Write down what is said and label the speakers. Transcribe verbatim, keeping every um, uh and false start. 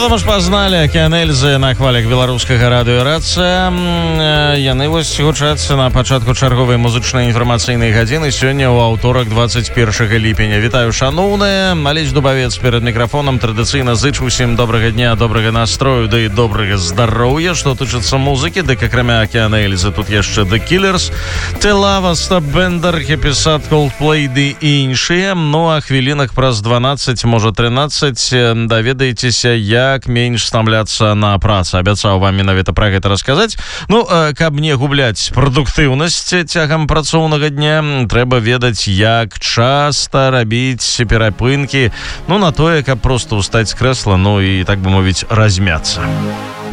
Speaker 1: Вядома ж, пазналі Акіянэльзы на хвалях беларускага радыёрацыя. Яны вось гучаць на пачатку чарговай музычнай інфармацыйнай гадзіны сёння ў аўторак двадцать першага ліпеня. Вітаю, шаноўныя. Алесь Дубавец перад мікрафонам традыцыйна зычу усім добрага дня, добрага настрою, да і добрага здароўя. Што тычыцца музыкі, дык акрамя Акіянэльзы тут яшчэ The Killers, Телава, Стабендер, Хепісат, Coldplay ды іншыя. Ну а хвілінах праз дванаццаць, можа трынаццаць, даведаецеся, як менш стамляцца на працы. Абяцаў вам менавіта пра гэта расказаць. Ну, каб не губляць прадуктыўнасць цягам працоўнага дня, трэба ведаць, як часта рабіць перапынкі, ну, на тое, каб проста устаць з крэсла, ну і, так бы мовіць, размяцца.